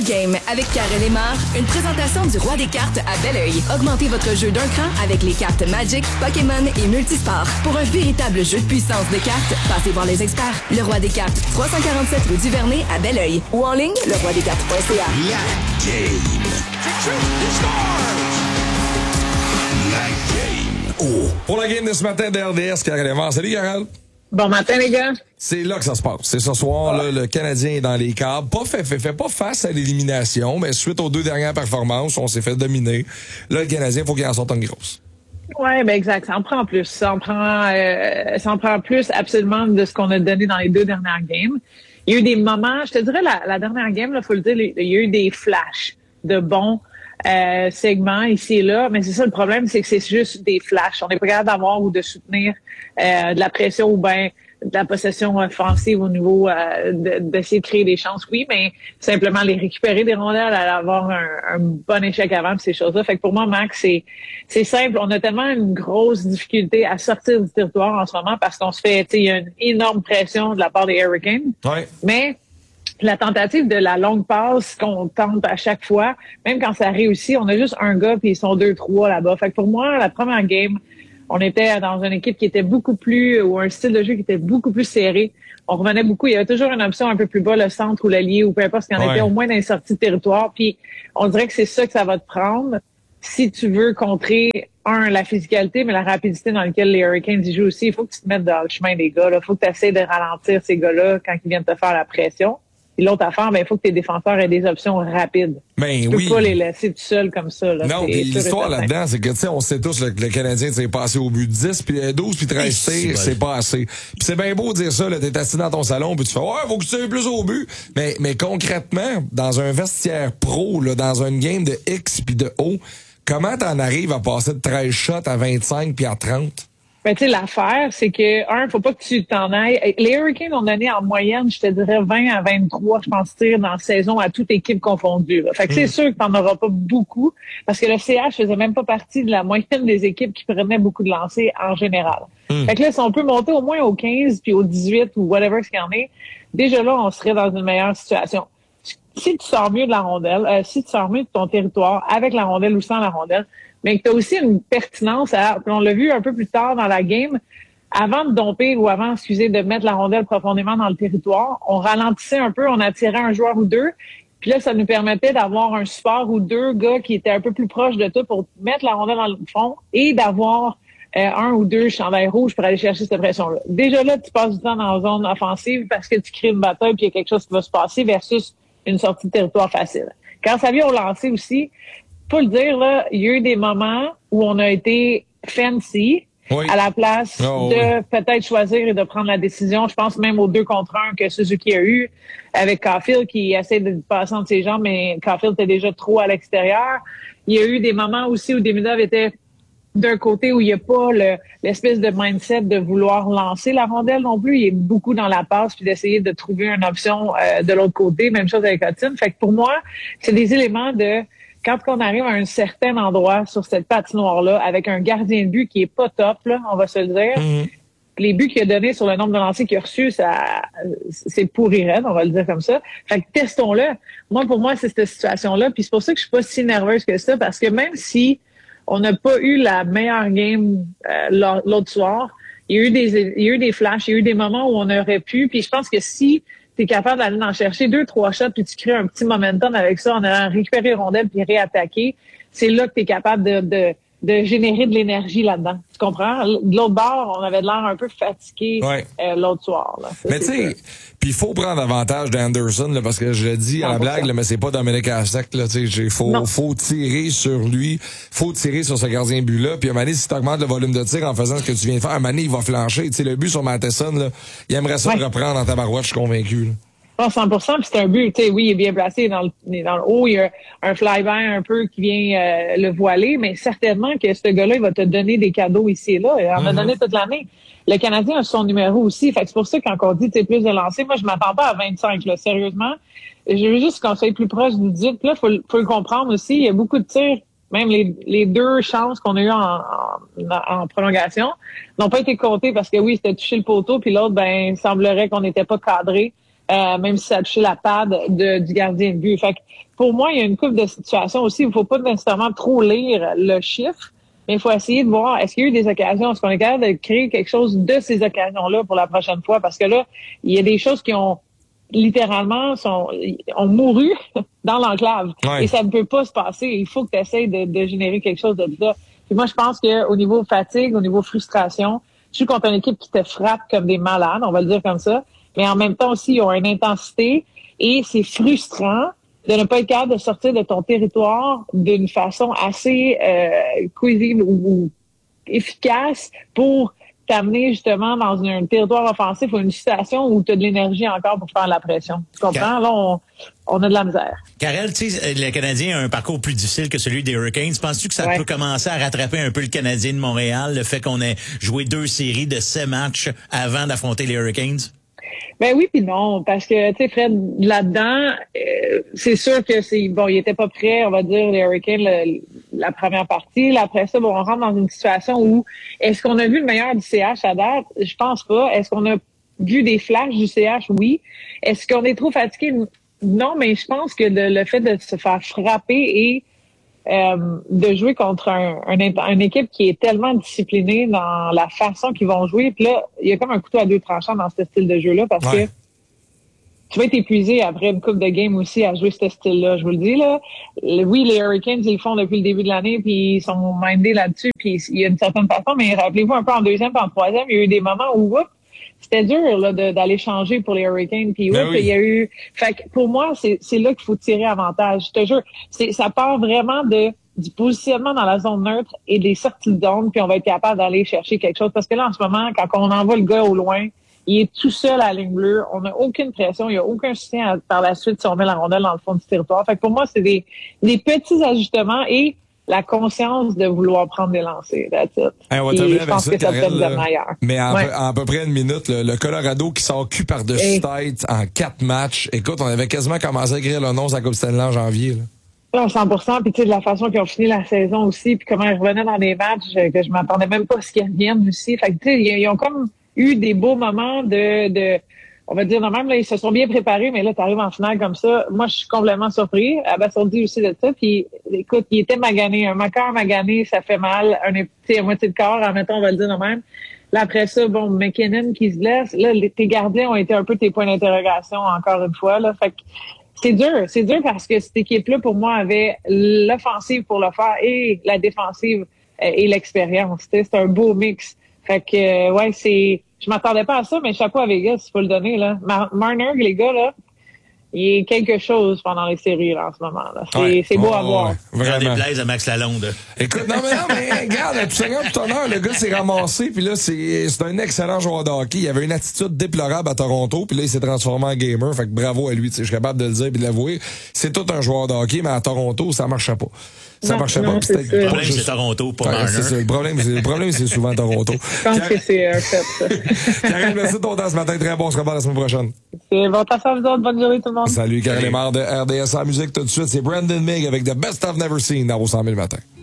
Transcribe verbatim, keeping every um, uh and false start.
game avec Karel Emard, une présentation du Roi des cartes à Belleuil. Augmentez votre jeu d'un cran avec les cartes Magic, Pokémon et Multisport. Pour un véritable jeu de puissance de cartes, passez voir les experts. Le Roi des cartes, trois cent quarante-sept rue du Vernet à Belleuil. Ou en ligne, le roi des cartes point c a. La game. La game. Oh. Pour la game de ce matin de R D S, Karel Emard. Salut, Karel. Bon matin, les gars. C'est là que ça se passe. C'est ce soir, là, le Canadien est dans les câbles. Pas fait, fait, fait pas face à l'élimination, mais suite aux deux dernières performances, on s'est fait dominer. Là, le Canadien, il faut qu'il en sorte une grosse. Ouais, ben exact. Ça en prend plus. Ça en prend, euh, ça en prend plus absolument de ce qu'on a donné dans les deux dernières games. Il y a eu des moments, je te dirais, la, la dernière game, il faut le dire, il y a eu des flashs de bons euh, segments ici et là, mais c'est ça le problème, c'est que c'est juste des flashs. On n'est pas capable d'avoir ou de soutenir euh, de la pression ou bien de la possession offensive au niveau euh, de, d'essayer de créer des chances, oui, mais simplement les récupérer des rondelles, avoir un, un bon échec avant, ces choses-là. Fait que pour moi, Max, c'est c'est simple. On a tellement une grosse difficulté à sortir du territoire en ce moment parce qu'on se fait, tu sais, il y a une énorme pression de la part des Hurricanes. Ouais. Mais la tentative de la longue passe qu'on tente à chaque fois, même quand ça réussit, on a juste un gars puis ils sont deux, trois là-bas. Fait que pour moi, la première game, on était dans une équipe qui était beaucoup plus, ou un style de jeu qui était beaucoup plus serré. On revenait beaucoup. Il y avait toujours une option un peu plus bas, le centre ou l'allié, ou peu importe ce qu'il y en ouais. était, au moins dans les sorties de territoire. Puis on dirait que c'est ça que ça va te prendre si tu veux contrer, un, la physicalité, mais la rapidité dans laquelle les Hurricanes y jouent aussi. Il faut que tu te mettes dans le chemin des gars. Il faut que tu essaies de ralentir ces gars-là quand ils viennent te faire la pression. Et l'autre affaire, ben, il faut que tes défenseurs aient des options rapides. Ben, tu peux oui. pas les laisser tout seuls comme ça. Là. Non, puis l'histoire là-dedans, c'est que, tu sais, on sait tous, le, le Canadien, c'est passé au but dix, puis douze, puis treize tirs, c'est pas assez. Puis c'est bien beau de dire ça, là, t'es assis dans ton salon, puis tu fais, ouais, faut que tu tires plus au but. Mais, mais concrètement, dans un vestiaire pro, là, dans une game de X puis de O, comment t'en arrives à passer de treize shots à vingt-cinq puis à trente? Ben, tu sais, l'affaire, c'est que, un, faut pas que tu t'en ailles. Les Hurricanes ont donné en moyenne, je te dirais, vingt à vingt-trois, je pense, tirs dans la saison à toute équipe confondue. Là. Fait que mm. c'est sûr que t'en auras pas beaucoup, parce que le C H faisait même pas partie de la moyenne des équipes qui prenaient beaucoup de lancers en général. Mm. Fait que là, si on peut monter au moins au quinze, puis au dix-huit, ou whatever ce qu'il y en est, déjà là, on serait dans une meilleure situation. Si tu sors mieux de la rondelle, euh, si tu sors mieux de ton territoire, avec la rondelle ou sans la rondelle, mais que tu as aussi une pertinence à, on l'a vu un peu plus tard dans la game, avant de domper ou avant, excusez, de mettre la rondelle profondément dans le territoire, on ralentissait un peu, on attirait un joueur ou deux, puis là, ça nous permettait d'avoir un support ou deux gars qui étaient un peu plus proches de toi pour mettre la rondelle dans le fond et d'avoir euh, un ou deux chandails rouges pour aller chercher cette pression-là. Déjà là, tu passes du temps dans la zone offensive parce que tu crées une bataille puis il y a quelque chose qui va se passer versus une sortie de territoire facile. Quand ça vient au lancer aussi, faut le dire, là, il y a eu des moments où on a été fancy oui. à la place oh, de oui. peut-être choisir et de prendre la décision. Je pense même aux deux contre un que Suzuki a eu avec Caulfield qui essaie de passer entre ses jambes, mais Caulfield était déjà trop à l'extérieur. Il y a eu des moments aussi où Demidov était d'un côté où il n'y a pas le, l'espèce de mindset de vouloir lancer la rondelle non plus. Il est beaucoup dans la passe puis d'essayer de trouver une option euh, de l'autre côté. Même chose avec Hudson. Fait que pour moi, c'est des éléments de quand on arrive à un certain endroit sur cette patinoire-là avec un gardien de but qui est pas top, là, on va se le dire. Mm-hmm. Les buts qu'il a donnés sur le nombre de lancers qu'il a reçus, ça, c'est pourri raide, on va le dire comme ça. Fait que testons-le. Moi, pour moi, c'est cette situation-là. Puis c'est pour ça que je suis pas si nerveuse que ça parce que même si on n'a pas eu la meilleure game euh, l'autre soir. Il y a eu des, il y a eu des flashs, il y a eu des moments où on aurait pu. Puis je pense que si tu es capable d'aller en chercher deux, trois shots, puis tu crées un petit momentum avec ça, en allant récupérer les rondelles puis réattaquer, c'est là que tu es capable de, de, de générer de l'énergie là-dedans. Tu comprends? De l'autre bord, on avait de l'air un peu fatigué ouais. euh, l'autre soir. Là. Ça, mais tu sais, puis il faut prendre avantage d'Anderson, là, parce que je le dis à la blague, là, mais c'est pas Dominic Hasek. Il faut, faut tirer sur lui, faut tirer sur ce gardien de but-là. Puis à un moment donné, si tu augmentes le volume de tir en faisant ce que tu viens de faire, à un moment donné, il va flancher. T'sais, le but sur Matheson, là, il aimerait ça ouais. reprendre en tabarouette, je suis convaincu. Là. Ah, cent pour cent, puis c'est un but. Tu sais, oui, il est bien placé dans le, dans le haut. Il y a un fly-by un peu qui vient euh, le voiler, mais certainement que ce gars-là, il va te donner des cadeaux ici et là. Il en mm-hmm. a donné toute l'année. Le Canadien a son numéro aussi. Fait que c'est pour ça que quand on dit tu sais plus de lancer, moi, je m'attends pas à vingt-cinq, là, sérieusement. Je veux juste qu'on soit plus proche du dix. Puis là, faut, faut le comprendre aussi. Il y a beaucoup de tirs. Même les, les deux chances qu'on a eues en, en, en prolongation n'ont pas été comptées parce que oui, c'était touché le poteau, puis l'autre, ben, il semblerait qu'on n'était pas cadré. euh, même si ça a touché la pad de, du gardien de but. Fait que pour moi, il y a une couple de situations aussi où il faut pas nécessairement trop lire le chiffre, mais il faut essayer de voir est-ce qu'il y a eu des occasions, est-ce qu'on est capable de créer quelque chose de ces occasions-là pour la prochaine fois, parce que là, il y a des choses qui ont littéralement sont, ont mouru dans l'enclave. Ouais. Et ça ne peut pas se passer. Il faut que tu essaies de, de générer quelque chose de ça. Puis moi, je pense qu'au niveau fatigue, au niveau frustration, je suis contre une équipe qui te frappe comme des malades, on va le dire comme ça, mais en même temps aussi, ils ont une intensité et c'est frustrant de ne pas être capable de sortir de ton territoire d'une façon assez euh, cohésive ou, ou efficace pour t'amener justement dans un territoire offensif ou une situation où tu as de l'énergie encore pour faire la pression. Tu comprends? Là, on, on a de la misère. Karel, tu sais, le Canadien a un parcours plus difficile que celui des Hurricanes. Penses-tu que ça ouais. peut commencer à rattraper un peu le Canadien de Montréal, le fait qu'on ait joué deux séries de sept matchs avant d'affronter les Hurricanes? Ben oui puis non, parce que tu sais Fred, là-dedans, euh, c'est sûr que c'est bon, il était pas prêt, on va dire les Hurricanes le, la première partie. Là, après ça, bon, on rentre dans une situation où est-ce qu'on a vu le meilleur du C H à date? Je pense pas. Est-ce qu'on a vu des flashs du C H? Oui. Est-ce qu'on est trop fatigué? Non, mais je pense que de, le fait de se faire frapper et Euh, de jouer contre un, un, une équipe qui est tellement disciplinée dans la façon qu'ils vont jouer. Puis là, il y a comme un couteau à deux tranchants dans ce style de jeu-là parce ouais. que tu vas être épuisé après une coupe de game aussi à jouer ce style-là. Je vous le dis, là. Oui, les Hurricanes, ils le font depuis le début de l'année puis ils sont mindés là-dessus puis il y a une certaine façon, mais rappelez-vous un peu en deuxième puis en troisième, il y a eu des moments où, oups, c'était dur là de, d'aller changer pour les Hurricanes. Puis ben oui. il y a eu. Fait que pour moi, c'est, c'est là qu'il faut tirer avantage. Je te jure, c'est, ça part vraiment de du positionnement dans la zone neutre et des sorties de zone, puis on va être capable d'aller chercher quelque chose. Parce que là, en ce moment, quand on envoie le gars au loin, il est tout seul à la ligne bleue. On n'a aucune pression, il n'y a aucun soutien à, par la suite si on met la rondelle dans le fond du territoire. Fait que pour moi, c'est des, des petits ajustements et la conscience de vouloir prendre des lancers. That's it. Hey, on va terminer avec ça, Karel, mais en, ouais. peu, en à peu près une minute, le, le Colorado qui s'en cul par-dessus hey. tête en quatre matchs. Écoute, on avait quasiment commencé à écrire le nom de la Coupe Stanley en janvier. Là. cent pour cent, puis tu sais, de la façon qu'ils ont fini la saison aussi, puis comment ils revenaient dans des matchs, que je m'attendais même pas à ce qu'ils reviennent aussi. Fait que tu sais, ils ont comme eu des beaux moments de... de on va dire, non, même, là, ils se sont bien préparés, mais là, tu arrives en finale comme ça. Moi, je suis complètement surpris. Abasourdi aussi de ça. Puis, écoute, il était magané. Un cœur magané, ça fait mal. Un petit à moitié de corps, en mettant, on va le dire de même. Là, après ça, bon, McKinnon qui se blesse. Là, les, tes gardiens ont été un peu tes points d'interrogation, encore une fois, là. Fait que c'est dur. C'est dur parce que cette équipe-là, pour moi, avait l'offensive pour le faire et la défensive et l'expérience. C'est un beau mix. Fait que, ouais, c'est... Je m'attendais pas à ça, mais chapeau à Vegas, il faut le donner, là. Mar- Marner, les gars, là, il est quelque chose pendant les séries, là, en ce moment, là. C'est, ouais. c'est beau oh, à voir. Ouais. Vraiment. Des plaisirs à Max Lalonde. Écoute, non, mais non, mais regarde, tout ça, tout honneur, le gars s'est ramassé, puis là, c'est, c'est un excellent joueur de hockey. Il avait une attitude déplorable à Toronto, puis là, il s'est transformé en gamer. Fait que bravo à lui, tu sais, je suis capable de le dire et de l'avouer. C'est tout un joueur de hockey, mais à Toronto, ça marchait pas. Ça non, marchait non, pas. C'est le problème, c'est Toronto, pas Marner. C'est ça. Le problème, c'est, le problème, c'est souvent Toronto. Je pense Car... que c'est un fait, ça. Karel, merci de ton temps ce matin. Très bon. On se revoit la semaine prochaine. C'est bon. Passez à vous autres. Bonne journée, tout le monde. Salut, Karel Lemar de R D S en musique. Tout de suite, c'est Brandon Mig avec The Best I've Never Seen dans vos cent mille matins.